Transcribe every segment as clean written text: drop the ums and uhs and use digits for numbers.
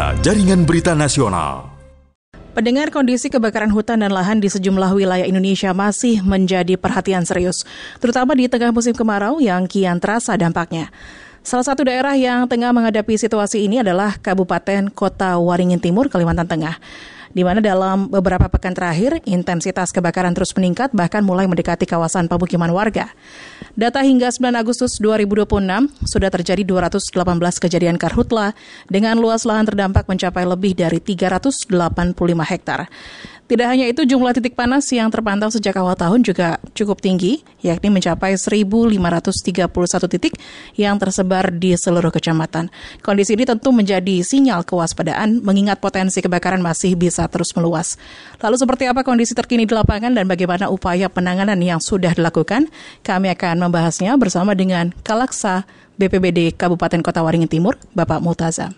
Inilah Jaringan Berita Nasional. Pendengar, kondisi kebakaran hutan dan lahan di sejumlah wilayah Indonesia masih menjadi perhatian serius, terutama di tengah musim kemarau yang kian terasa dampaknya. Salah satu daerah yang tengah menghadapi situasi ini adalah Kabupaten Kota Waringin Timur, Kalimantan Tengah, di mana dalam beberapa pekan terakhir intensitas kebakaran terus meningkat bahkan mulai mendekati kawasan pemukiman warga. Data hingga 9 Agustus 2026 sudah terjadi 218 kejadian karhutla dengan luas lahan terdampak mencapai lebih dari 385 hektar. Tidak hanya itu, jumlah titik panas yang terpantau sejak awal tahun juga cukup tinggi, yakni mencapai 1.531 titik yang tersebar di seluruh kecamatan. Kondisi ini tentu menjadi sinyal kewaspadaan mengingat potensi kebakaran masih bisa terus meluas. Lalu seperti apa kondisi terkini di lapangan dan bagaimana upaya penanganan yang sudah dilakukan? Kami akan membahasnya bersama dengan Kalaksa BPBD Kabupaten Kota Waringin Timur, Bapak Multazam.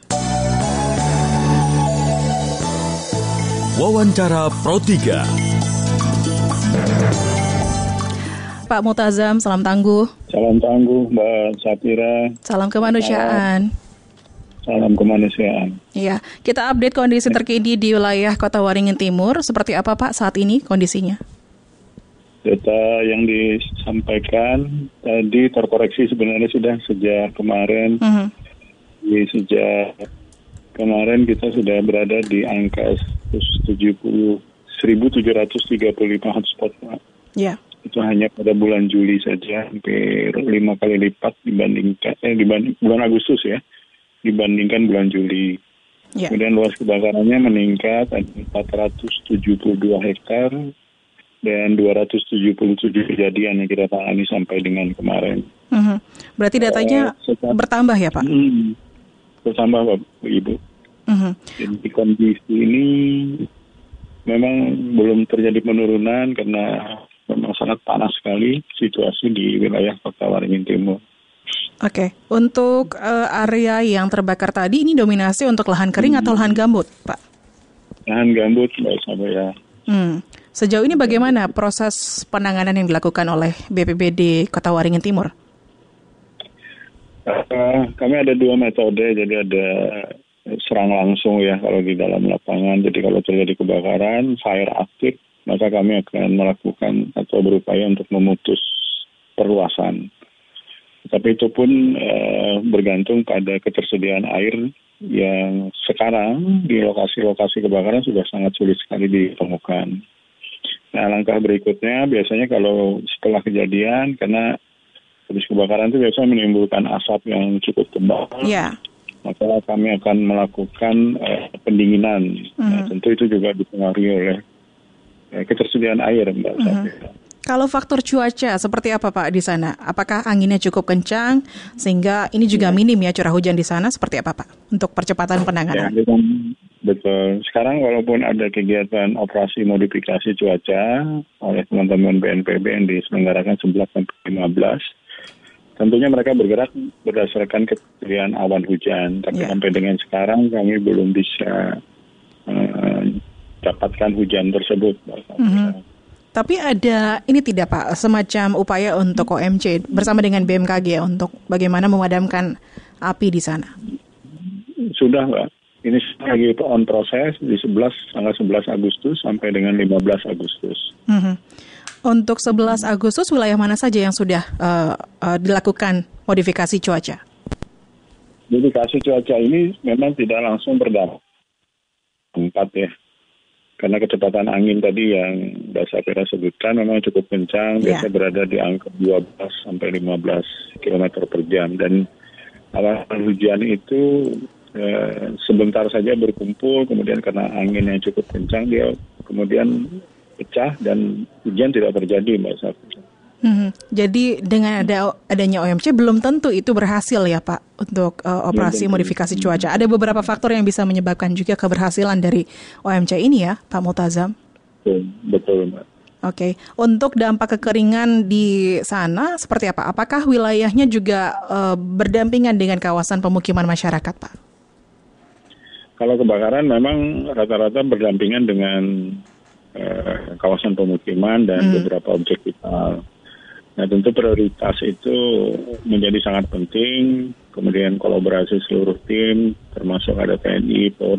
Wawancara Pro 3. Pak Multazam, salam tangguh. Salam tangguh, Mbak Sapira. Salam kemanusiaan. Salam kemanusiaan. Iya, kita update kondisi terkini di wilayah Kota Waringin Timur. Seperti apa, Pak, saat ini kondisinya? Data yang disampaikan tadi terkoreksi sebenarnya sudah sejak kemarin. Sejak kemarin kita sudah berada di angka 1.735 hotspot. Ya. Itu hanya pada bulan Juli saja, hampir 5 kali lipat dibandingkan bulan Agustus ya, dibandingkan bulan Juli. Ya. Kemudian luas kebakarannya meningkat 472 hektar dan 277 kejadian yang kita tangani sampai dengan kemarin. Berarti datanya bertambah ya, Pak? Bertambah, Bapak Ibu. Jadi kondisi ini memang belum terjadi penurunan karena memang sangat panas sekali situasi di wilayah Kota Waringin Timur. Oke, untuk area yang terbakar tadi ini dominasi untuk lahan kering atau lahan gambut, Pak? Lahan gambut, Mbak Sabaya. Sejauh ini bagaimana proses penanganan yang dilakukan oleh BPBD Kota Waringin Timur? Kami ada 2 metode, jadi ada serang langsung ya kalau di dalam lapangan. Jadi kalau terjadi kebakaran, fire aktif, maka kami akan melakukan atau berupaya untuk memutus perluasan. Tapi itu pun bergantung pada ketersediaan air yang sekarang di lokasi-lokasi kebakaran sudah sangat sulit sekali ditemukan. Nah, langkah berikutnya biasanya kalau setelah kejadian, karena habis kebakaran itu biasanya menimbulkan asap yang cukup tebal. Yeah. Maka kami akan melakukan pendinginan. Nah, tentu itu juga dipengaruhi oleh ketersediaan air, Mbak Sapira. Kalau faktor cuaca seperti apa, Pak, di sana? Apakah anginnya cukup kencang sehingga ini juga minim ya curah hujan di sana? Seperti apa, Pak, untuk percepatan penanganan? Ya, betul. Sekarang walaupun ada kegiatan operasi modifikasi cuaca oleh teman-teman BNPB yang diselenggarakan 11-15, tentunya mereka bergerak berdasarkan ketersediaan awan hujan. Tapi sampai dengan sekarang kami belum bisa dapatkan hujan tersebut. Tapi ada ini tidak, Pak, semacam upaya untuk OMC bersama dengan BMKG untuk bagaimana memadamkan api di sana? Sudah, Mbak. Ini lagi on proses di tanggal 11 Agustus sampai dengan 15 Agustus. Untuk 11 Agustus, wilayah mana saja yang sudah dilakukan modifikasi cuaca? Modifikasi cuaca ini memang tidak langsung berdampak tempat ya. Karena kecepatan angin tadi yang Mbak Sapira sebutkan memang cukup kencang, biasa berada di angka 12 sampai 15 km per jam. Dan awan hujan itu sebentar saja berkumpul, kemudian karena angin yang cukup kencang, dia kemudian pecah dan hujan tidak terjadi, Mbak Sapira. Jadi dengan adanya OMC belum tentu itu berhasil ya, Pak, untuk operasi modifikasi cuaca. Ada beberapa faktor yang bisa menyebabkan juga keberhasilan dari OMC ini ya, Pak Multazam? Betul, Mbak. Oke, untuk dampak kekeringan di sana seperti apa? Apakah wilayahnya juga berdampingan dengan kawasan pemukiman masyarakat, Pak? Kalau kebakaran memang rata-rata berdampingan dengan kawasan pemukiman dan beberapa objek vital. Nah, tentu prioritas itu menjadi sangat penting, kemudian kolaborasi seluruh tim, termasuk ada TNI, Polri,